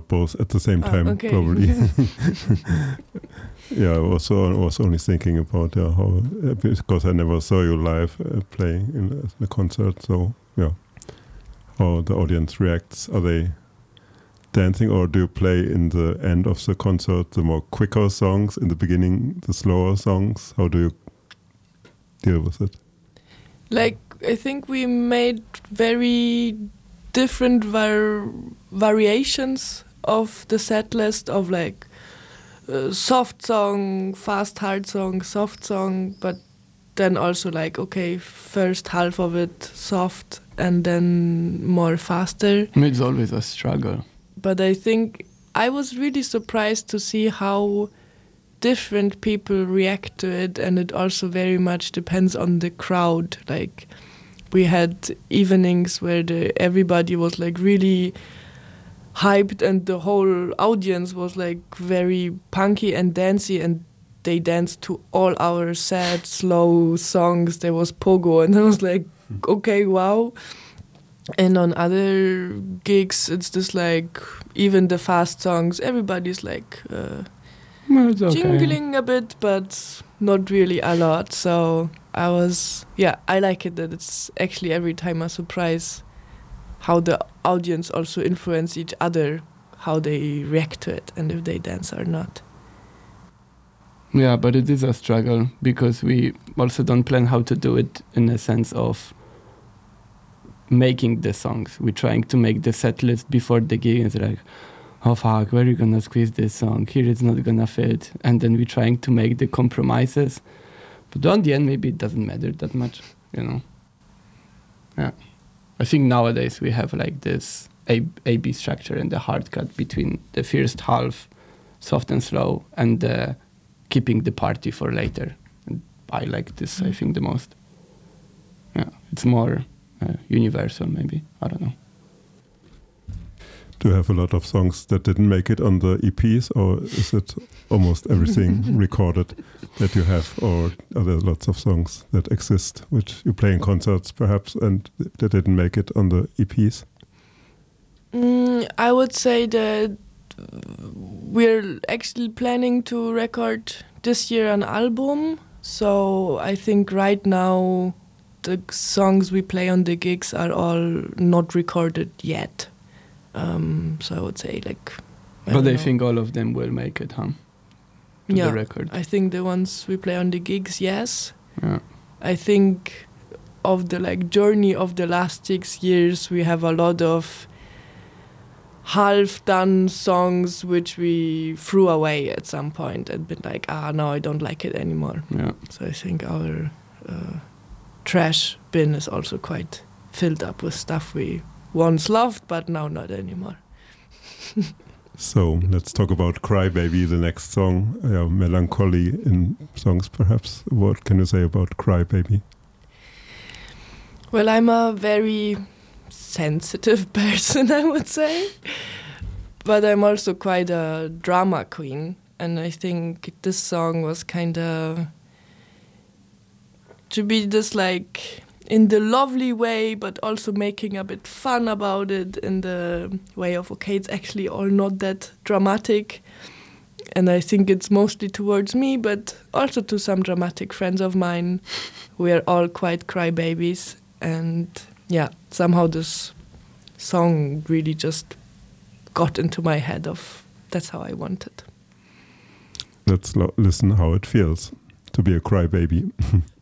not both at the same time, okay. probably. Yeah, I was only thinking about how, because I never saw you live playing in the concert, so yeah, how the audience reacts. Are they dancing, or do you play in the end of the concert the more quicker songs, in the beginning the slower songs? How do you deal with it? Like, I think we made very different variations of the set list of like soft song, fast hard song, soft song, but then also like, okay, first half of it soft and then more faster. It's always a struggle. But I think I was really surprised to see how different people react to it, and it also very much depends on the crowd. Like, we had evenings where everybody was like really hyped and the whole audience was like very punky and dancey, and they danced to all our sad, slow songs. There was pogo, and I was like, okay, wow. And on other gigs, it's just like, even the fast songs, everybody's like It's okay. jingling a bit, but not really a lot. So I like it that it's actually every time a surprise how the audience also influence each other, how they react to it, and if they dance or not. Yeah, but it is a struggle because we also don't plan how to do it in a sense of making the songs. We're trying to make the set list before the gig, and it's like, oh fuck, where are you gonna squeeze this song? Here it's not gonna fit. And then we're trying to make the compromises. But on the end, maybe it doesn't matter that much, you know? Yeah. I think nowadays we have like this A-B structure and the hard cut between the first half, soft and slow, and keeping the party for later. And I like this, I think, the most. Yeah, it's more universal, maybe. I don't know. Do you have a lot of songs that didn't make it on the EPs, or is it almost everything recorded that you have, or are there lots of songs that exist which you play in concerts perhaps and that didn't make it on the EPs? I would say that we're actually planning to record this year an album, so I think right now the songs we play on the gigs are all not recorded yet. So I would say like... But I think all of them will make it, huh? To the record. I think the ones we play on the gigs, yes. Yeah. I think of the like journey of the last 6 years, we have a lot of half-done songs which we threw away at some point and been like, no, I don't like it anymore. Yeah. So I think our trash bin is also quite filled up with stuff we once loved, but now not anymore. So let's talk about Cry Baby, the next song. Melancholy in songs, perhaps. What can you say about Cry Baby? Well, I'm a very sensitive person, I would say. But I'm also quite a drama queen. And I think this song was kind of to be this like in the lovely way, but also making a bit fun about it in the way of, okay, it's actually all not that dramatic. And I think it's mostly towards me, but also to some dramatic friends of mine. We are all quite crybabies. And yeah, somehow this song really just got into my head of that's how I want it. Let's listen how it feels to be a crybaby.